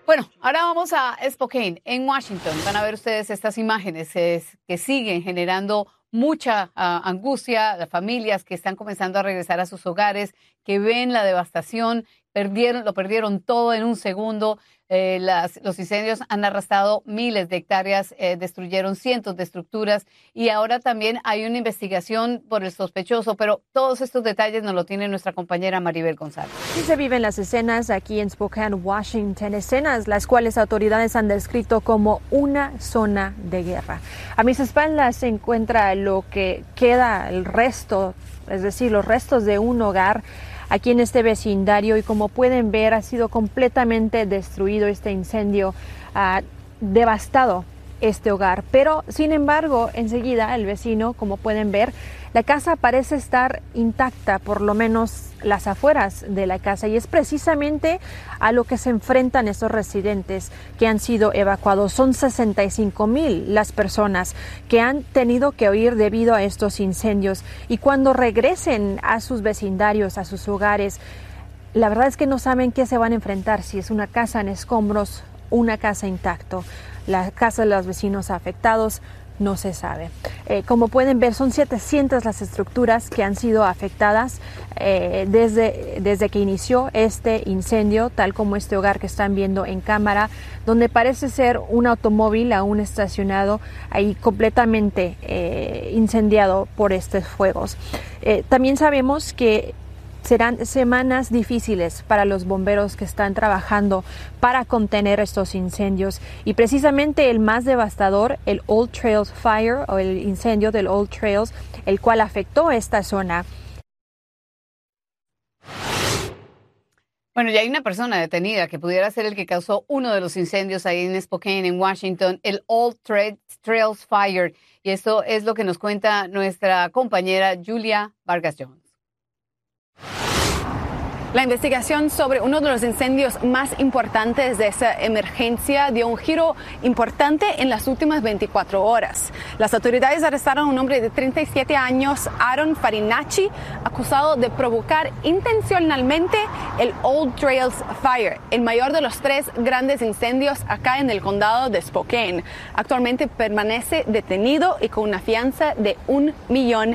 Bueno, ahora vamos a Spokane, en Washington. Van a ver ustedes estas imágenes que siguen generando mucha angustia. Las familias que están comenzando a regresar a sus hogares, que ven la devastación, lo perdieron todo en un segundo. Los incendios han arrastrado miles de hectáreas, destruyeron cientos de estructuras y ahora también hay una investigación por el sospechoso, pero todos estos detalles nos lo tiene nuestra compañera Maribel González. Sí se viven las escenas aquí en Spokane, Washington, escenas las cuales autoridades han descrito como una zona de guerra. A mis espaldas se encuentra lo que queda, el resto, es decir, los restos de un hogar aquí en este vecindario, y como pueden ver ha sido completamente destruido este incendio, devastado este hogar. Pero sin embargo, enseguida el vecino, como pueden ver, la casa parece estar intacta, por lo menos las afueras de la casa, y es precisamente a lo que se enfrentan estos residentes que han sido evacuados. Son 65,000 las personas que han tenido que huir debido a estos incendios, y cuando regresen a sus vecindarios, a sus hogares, la verdad es que no saben qué se van a enfrentar, si es una casa en escombros, una casa intacto. La casa de los vecinos afectados no se sabe. Como pueden ver, son 700 las estructuras que han sido afectadas desde que inició este incendio, tal como este hogar que están viendo en cámara, donde parece ser un automóvil aún estacionado ahí completamente incendiado por estos fuegos. También sabemos que serán semanas difíciles para los bomberos que están trabajando para contener estos incendios, y precisamente el más devastador, el Old Trails Fire, o el incendio del Old Trails, el cual afectó esta zona. Bueno, ya hay una persona detenida que pudiera ser el que causó uno de los incendios ahí en Spokane, en Washington, el Old Trails Fire, y esto es lo que nos cuenta nuestra compañera Julia Vargas Jones. La investigación sobre uno de los incendios más importantes de esa emergencia dio un giro importante en las últimas 24 horas. Las autoridades arrestaron a un hombre de 37 años, Aaron Farinacci, acusado de provocar intencionalmente el Old Trails Fire, el mayor de los 3 grandes incendios acá en el condado de Spokane. Actualmente permanece detenido y con una fianza de $1 millón.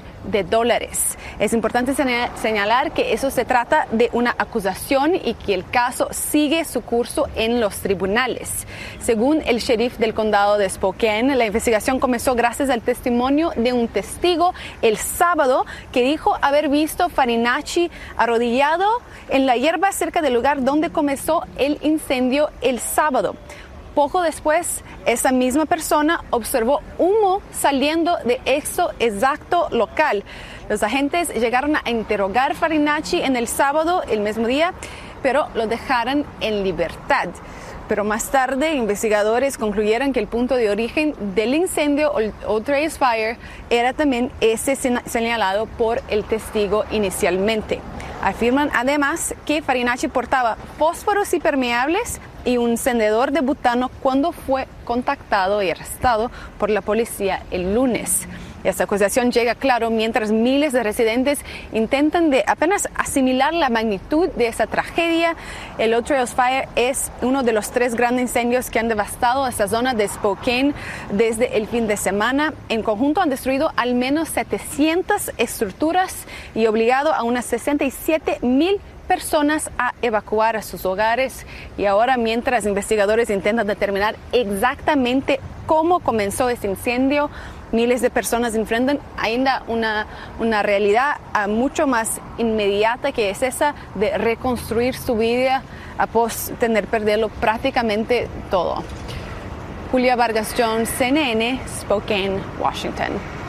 Es importante señalar que eso se trata de una acusación y que el caso sigue su curso en los tribunales. Según el sheriff del condado de Spokane, la investigación comenzó gracias al testimonio de un testigo el sábado que dijo haber visto Farinacci arrodillado en la hierba cerca del lugar donde comenzó el incendio el sábado. Poco después, esa misma persona observó humo saliendo de eso exacto local. Los agentes llegaron a interrogar a Farinacci en el sábado, el mismo día, pero lo dejaron en libertad. Pero más tarde, investigadores concluyeron que el punto de origen del incendio, Old Trails Fire, era también ese señalado por el testigo inicialmente. Afirman además que Farinacci portaba fósforos impermeables y un encendedor de butano cuando fue contactado y arrestado por la policía el lunes. Esta acusación llega, claro, mientras miles de residentes intentan de apenas asimilar la magnitud de esa tragedia. El Old Trails Fire es uno de los 3 grandes incendios que han devastado esta zona de Spokane desde el fin de semana. En conjunto han destruido al menos 700 estructuras y obligado a unas 67,000 personas a evacuar a sus hogares. Y ahora, mientras investigadores intentan determinar exactamente cómo comenzó este incendio, miles de personas enfrentan ainda una realidad mucho más inmediata, que es esa de reconstruir su vida após perderlo prácticamente todo. Julia Vargas Jones, CNN, Spokane, Washington.